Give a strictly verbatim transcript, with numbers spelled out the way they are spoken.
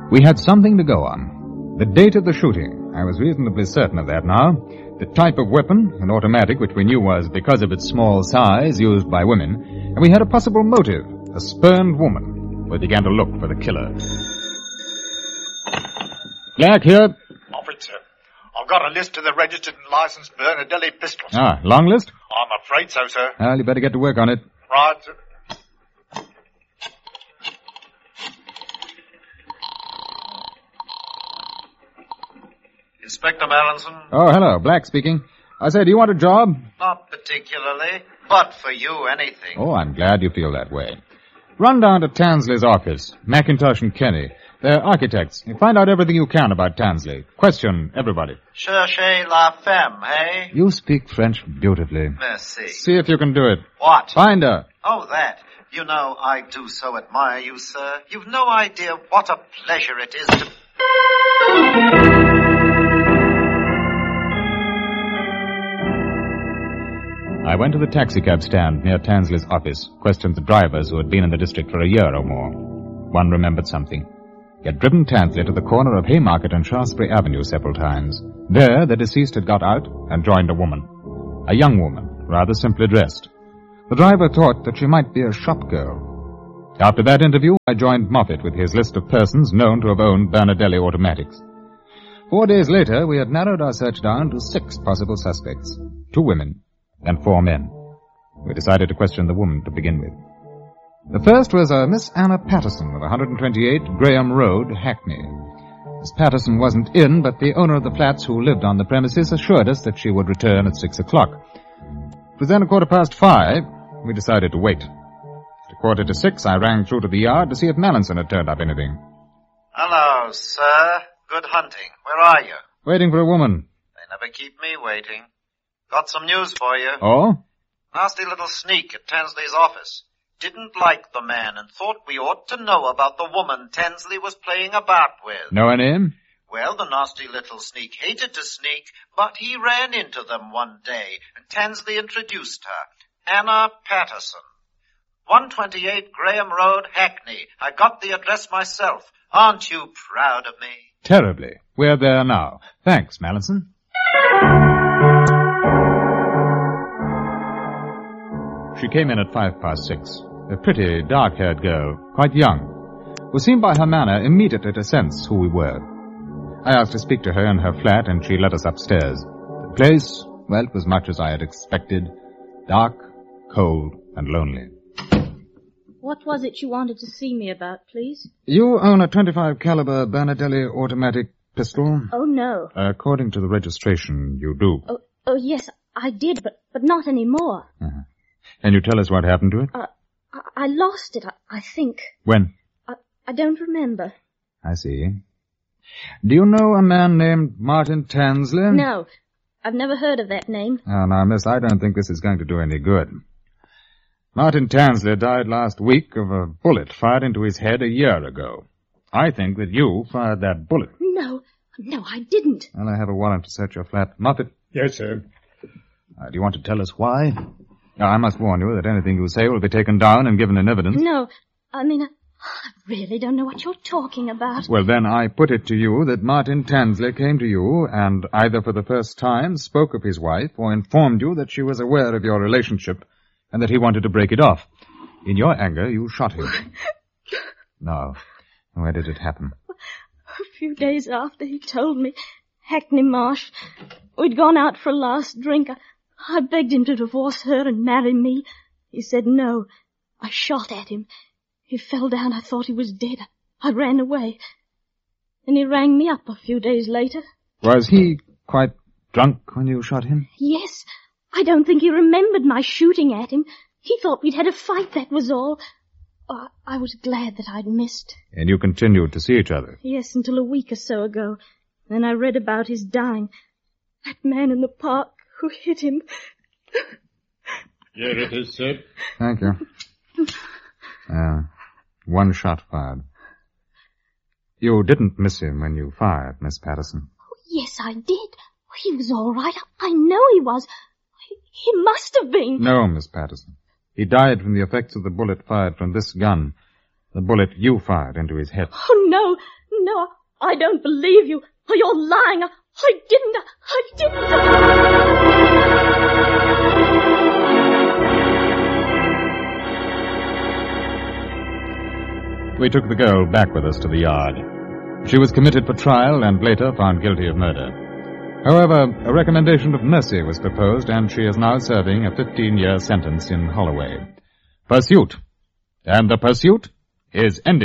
We had something to go on. The date of the shooting. I was reasonably certain of that now. The type of weapon, an automatic, which we knew was, because of its small size, used by women. And we had a possible motive, a spurned woman. We began to look for the killer. Black, here. Officer, I've got a list of the registered and licensed Bernadelli pistols. Ah, long list? I'm afraid so, sir. Well, you better get to work on it. Right, sir. Inspector Mallinson? Oh, hello. Black speaking. I say, do you want a job? Not particularly, but for you, anything. Oh, I'm glad you feel that way. Run down to Tansley's office, McIntosh and Kenny. They're architects. You find out everything you can about Tansley. Question everybody. Cherchez la femme, eh? You speak French beautifully. Merci. See if you can do it. What? Find her. Oh, that. You know, I do so admire you, sir. You've no idea what a pleasure it is to... I went to the taxicab stand near Tansley's office, questioned the drivers who had been in the district for a year or more. One remembered something. He had driven Tansley to the corner of Haymarket and Shaftesbury Avenue several times. There, the deceased had got out and joined a woman. A young woman, rather simply dressed. The driver thought that she might be a shop girl. After that interview, I joined Moffat with his list of persons known to have owned Bernadelli automatics. Four days later, we had narrowed our search down to six possible suspects. Two women and four men. We decided to question the woman to begin with. The first was a Miss Anna Patterson of one twenty-eight Graham Road, Hackney. Miss Patterson wasn't in, but the owner of the flats who lived on the premises assured us that she would return at six o'clock. It was then a quarter past five. We decided to wait. At a quarter to six, I rang through to the yard to see if Mallinson had turned up anything. Hello, sir. Good hunting. Where are you? Waiting for a woman. They never keep me waiting. Got some news for you. Oh? Nasty little sneak at Tansley's office. Didn't like the man and thought we ought to know about the woman Tansley was playing about with. Know her name? Well, the nasty little sneak hated to sneak, but he ran into them one day, and Tansley introduced her. Anna Patterson. one twenty-eight Graham Road, Hackney. I got the address myself. Aren't you proud of me? Terribly. We're there now. Thanks, Mallinson. She came in at five past six. A pretty, dark-haired girl, quite young, who seemed by her manner immediately to sense who we were. I asked to speak to her in her flat, and she led us upstairs. The place, well, it was much as I had expected. Dark, cold, and lonely. What was it you wanted to see me about, please? You own a twenty-five caliber Bernadelli automatic pistol? Oh, no. According to the registration, you do. Oh, oh yes, I did, but, but not anymore. Uh-huh. Can you tell us what happened to it? Uh, I, I lost it, I, I think. When? I, I don't remember. I see. Do you know a man named Martin Tansley? No, I've never heard of that name. Oh, now, miss, I don't think this is going to do any good. Martin Tansley died last week of a bullet fired into his head a year ago. I think that you fired that bullet. No, no, I didn't. Well, I have a warrant to search your flat. Moffat? Yes, sir. Uh, do you want to tell us why? Now, I must warn you that anything you say will be taken down and given in evidence. No, I mean, I, I really don't know what you're talking about. Well, then I put it to you that Martin Tansley came to you and either for the first time spoke of his wife or informed you that she was aware of your relationship and that he wanted to break it off. In your anger, you shot him. No. Where did it happen? A few days after he told me, Hackney Marsh, we'd gone out for a last drink. I, I begged him to divorce her and marry me. He said no. I shot at him. He fell down. I thought he was dead. I ran away. And he rang me up a few days later. Was he quite drunk when you shot him? Yes. I don't think he remembered my shooting at him. He thought we'd had a fight, that was all. Oh, I was glad that I'd missed. And you continued to see each other? Yes, until a week or so ago. Then I read about his dying. That man in the park who hit him. Here it is, sir. Thank you. Uh, one shot fired. You didn't miss him when you fired, Miss Patterson. Oh, yes, I did. He was all right. I know he was. He, he must have been. No, Miss Patterson. He died from the effects of the bullet fired from this gun. The bullet you fired into his head. Oh, no. no, I don't believe you. You're lying. I didn't. I didn't. We took the girl back with us to the yard. She was committed for trial and later found guilty of murder. However, a recommendation of mercy was proposed, and she is now serving a fifteen-year sentence in Holloway. Pursuit. And the pursuit is ended.